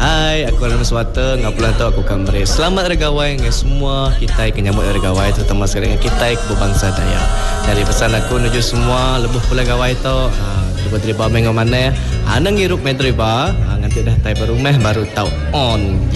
Hai, aku Alam Suwata. Ngapulan tu aku kamera. Selamat regawai dengan semua kita yang nyambut regawai, terutama sekali dengan kita yang berbangsa Dayak. Dari pesan aku menuju semua lebuh pula gawai tu. Cuba terima mengau mana. Nang hirup main terima. Nanti dah tai berumah baru tahu on.